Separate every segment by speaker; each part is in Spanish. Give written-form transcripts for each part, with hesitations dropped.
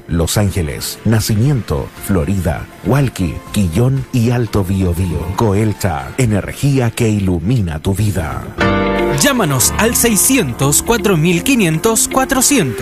Speaker 1: Los Ángeles, Nacimiento, Florida, Hualqui, Quillón y Alto Biobío. Coelcha, energía que ilumina tu vida.
Speaker 2: Llámanos al 600 4500 400.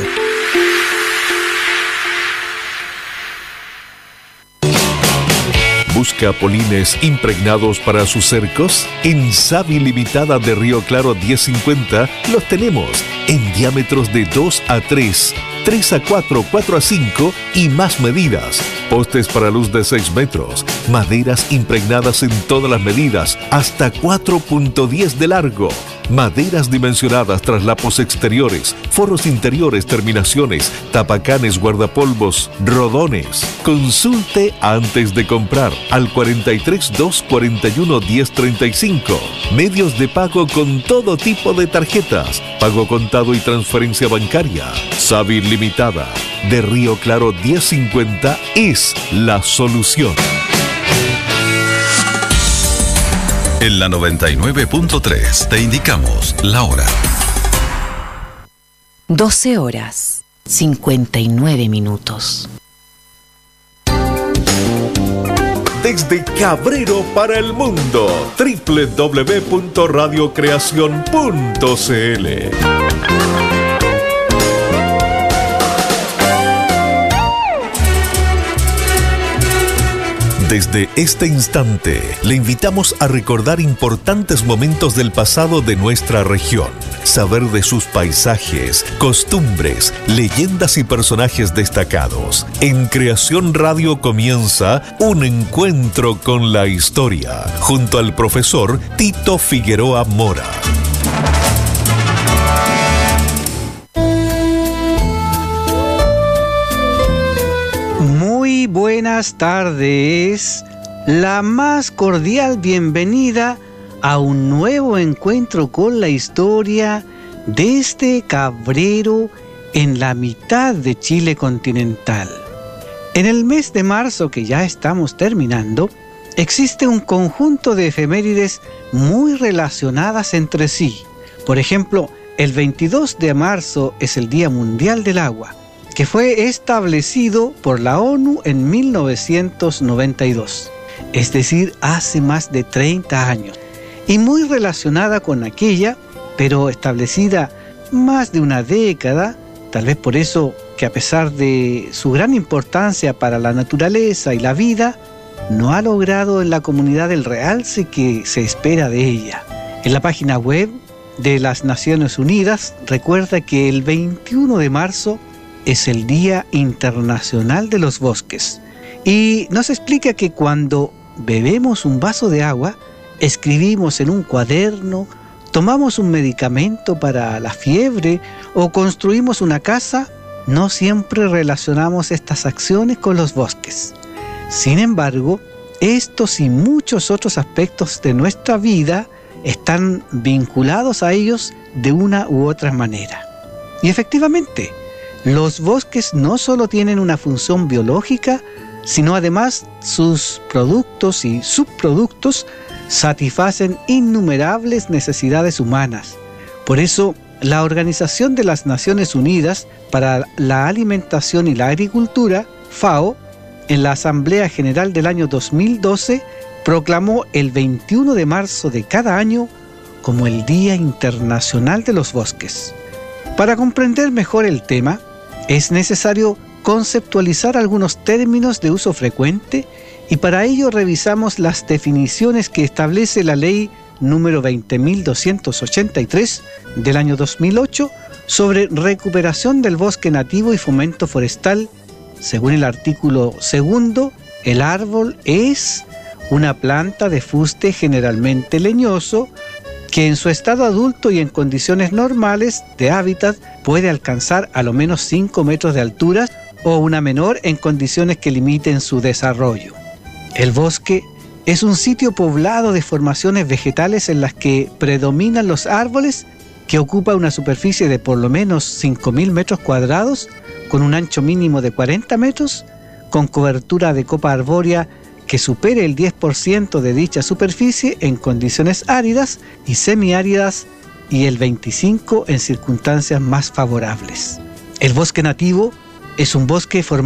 Speaker 3: ¿Busca polines impregnados para sus cercos? En Savi Limitada de Río Claro 1050 los tenemos en diámetros de 2 a 3, 3 a 4, 4 a 5 y más medidas. Postes para luz de 6 metros, maderas impregnadas en todas las medidas, hasta 4.10 de largo. Maderas dimensionadas, traslapos exteriores, forros interiores, terminaciones, tapacanes, guardapolvos, rodones. Consulte antes de comprar al 43 241 1035. Medios de pago con todo tipo de tarjetas, pago contado y transferencia bancaria. Savi Limitada de Río Claro 1050 es la solución.
Speaker 4: En la 99.3 te indicamos la hora.
Speaker 5: 12 horas, 59 minutos.
Speaker 3: Desde Cabrero para el mundo, www.radiocreacion.cl. Desde este instante, le invitamos a recordar importantes momentos del pasado de nuestra región, saber de sus paisajes, costumbres, leyendas y personajes destacados. En Creación Radio comienza un encuentro con la historia, junto al profesor Tito Figueroa Mora.
Speaker 6: Muy buenas tardes, la más cordial bienvenida a un nuevo encuentro con la historia desde Cabrero en la mitad de Chile continental. En el mes de marzo que ya estamos terminando, existe un conjunto de efemérides muy relacionadas entre sí. Por ejemplo, el 22 de marzo es el Día Mundial del Agua, que fue establecido por la ONU en 1992, es decir, hace más de 30 años, y muy relacionada con aquella, pero establecida más de una década, tal vez por eso que a pesar de su gran importancia para la naturaleza y la vida, no ha logrado en la comunidad el realce que se espera de ella. En la página web de las Naciones Unidas recuerda que el 21 de marzo es el Día Internacional de los Bosques y nos explica que cuando bebemos un vaso de agua, escribimos en un cuaderno, tomamos un medicamento para la fiebre o construimos una casa, no siempre relacionamos estas acciones con los bosques. Sin embargo, estos y muchos otros aspectos de nuestra vida están vinculados a ellos de una u otra manera. Y efectivamente, los bosques no solo tienen una función biológica, sino además sus productos y subproductos satisfacen innumerables necesidades humanas. Por eso, la Organización de las Naciones Unidas para la Alimentación y la Agricultura, FAO, en la Asamblea General del año 2012, proclamó el 21 de marzo de cada año como el Día Internacional de los Bosques. Para comprender mejor el tema, es necesario conceptualizar algunos términos de uso frecuente y para ello revisamos las definiciones que establece la ley número 20.283 del año 2008 sobre recuperación del bosque nativo y fomento forestal. Según el artículo 2, el árbol es una planta de fuste generalmente leñoso que en su estado adulto y en condiciones normales de hábitat puede alcanzar a lo menos 5 metros de altura o una menor en condiciones que limiten su desarrollo. El bosque es un sitio poblado de formaciones vegetales en las que predominan los árboles, que ocupa una superficie de por lo menos 5.000 metros cuadrados, con un ancho mínimo de 40 metros, con cobertura de copa arbórea que supere el 10% de dicha superficie en condiciones áridas y semiáridas y el 25% en circunstancias más favorables. El bosque nativo es un bosque formado